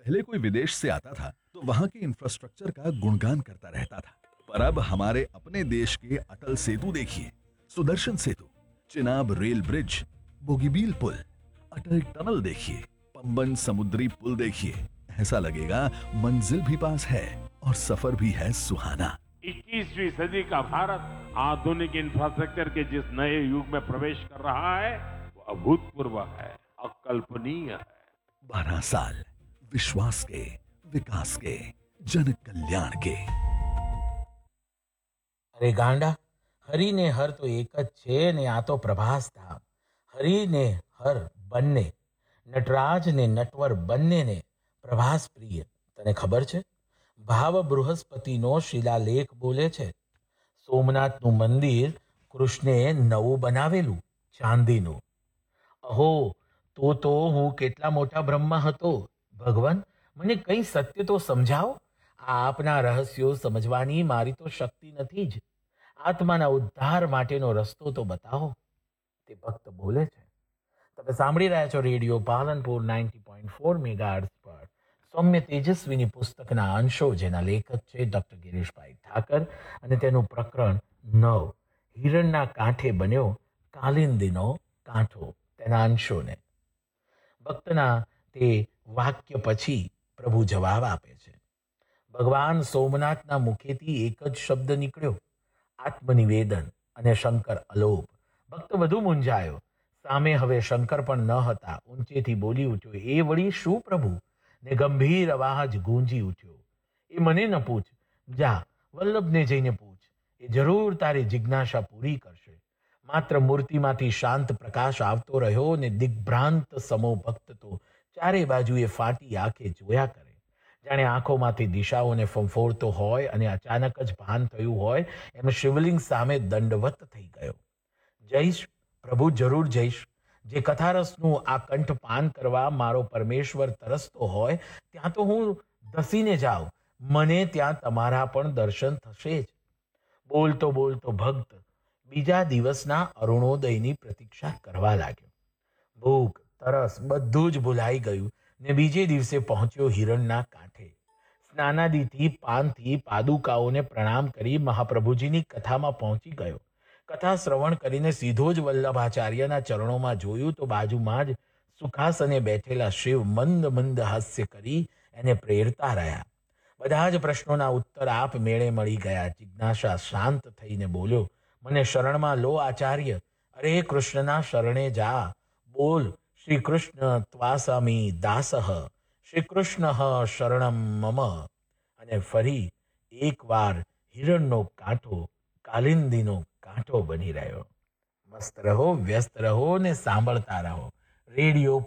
पहले कोई विदेश से आता था तो वहां के इंफ्रास्ट्रक्चर का गुणगान करता रहता था, पर अब हमारे अपने देश के अटल सेतु देखिए, सुदर्शन सेतु, चिनाब रेल ब्रिज, बोगीबील पुल, अटल टनल देखिए, पंबन समुद्री पुल देखिए। ऐसा लगेगा मंजिल भी पास है और सफर भी है सुहाना। 21वीं सदी का भारत आधुनिक इंफ्रास्ट्रक्चर के जिस नए युग में प्रवेश कर रहा है वो अभूतपूर्व है, अकल्पनीय है। 12 साल विश्वास के, विकास के, जन कल्याण के। અરે ગાંડા, હરિને હર તો એક જ છે ને આ તો પ્રભાસ ધામ. હરિને હર બંને, નટરાજ ને નટવર બંનેને પ્રભાસ પ્રિય. તને ખબર છે? ભાવ બૃહસ્પતિનો શિલાલેખ બોલે છે. સોમનાથનું મંદિર કૃષ્ણે નવું બનાવેલું, ચાંદીનું. અહો, તો હું કેટલા મોટા બ્રહ્મા હતો. ભગવાન, મને કંઈ સત્ય તો સમજાવો. આ આપના રહસ્યો સમજવાની મારી તો શક્તિ નથી જ. આત્માના ઉદ્ધાર માટેનો રસ્તો તો બતાવો. તે ભક્ત બોલે છે. તમે સાંભળી રહ્યા છો રેડિયો પાલનપુર 90.4 મેગાહર્ટ્ઝ પર સૌમ્ય તેજસ્વીની પુસ્તકના અંશો, જેના લેખક છે ડૉક્ટર ગિરીશભાઈ ઠાકર, અને તેનું પ્રકરણ 9, હિરણના કાંઠે બન્યો કાલિંદીનો કાંઠો, તેના અંશોને. ભક્તના તે વાક્ય પછી પ્રભુ જવાબ આપે છે. ભગવાન સોમનાથના મુખેથી એક જ શબ્દ નીકળ્યો, આત્મનિવેદન, અને શંકર અલોપ. ભક્ત વધુ મૂંઝાયો. સામે હવે શંકર પણ ન હતા. ઊંચેથી બોલી ઉઠ્યો, એ વળી શું પ્રભુ? ને ગંભીર અવાજ ગૂંજી ઉઠ્યો, એ મને ન પૂછ, જા વલ્લભને જઈને પૂછ, એ જરૂર તારી જિજ્ઞાસા પૂરી કરશે. માત્ર મૂર્તિમાંથી શાંત પ્રકાશ આવતો રહ્યો ને દિગ્ભ્રાંત સમો ભક્ત તો ચારે બાજુએ ફાટી આંખે જોયા કરે, જાણે આંખોમાંથી દિશાઓને ફંફોરતો હોય અને અચાનક જ ભાન થયું હોય એમ શિવલિંગ સામે દંડવત થઈ ગયો. જઈશ પ્રભુ, જરૂર જઈશ. જે કથારસનું આ કંઠપાન કરવા મારો પરમેશ્વર તરસતો હોય ત્યાં તો હું ધસીને જાઉં. મને ત્યાં તમારા પણ દર્શન થશે જ. બોલતો બોલતો ભક્ત બીજા દિવસના અરુણોદયની પ્રતીક્ષા કરવા લાગ્યો. ભૂખ, તરસ બધું જ ભૂલાઈ ગયું ને બીજે દિવસે પહોંચ્યો હિરણના કાંઠે. સ્નાનાદિથી, પાનથી, પાદુકાઓને પ્રણામ કરી મહાપ્રભુજીની કથામાં પહોંચી ગયો. કથા શ્રવણ કરીને સીધો જ વલ્લભાચાર્યના ચરણોમાં જોયું તો બાજુમાં જ સુખાસને બેઠેલા શિવ મંદ મંદ હાસ્ય કરી એને પ્રેરતા રહ્યા. બધા જ પ્રશ્નોના ઉત્તર આપ મેળે મળી ગયા. જિજ્ઞાસા શાંત થઈને બોલ્યો, મને શરણમાં લો આચાર્ય. અરે કૃષ્ણના શરણે જા. બોલ, શ્રી કૃષ્ણ ત્વાસામી દાસઃ, શ્રી કૃષ્ણ શરણમ મમ. અને ફરી એકવાર હિરણનો કાંઠો કાલિંદીનો કાંઠો બની રહ્યો. મસ્ત રહો, વ્યસ્ત રહો ને સાંભળતા રહો રેડિયો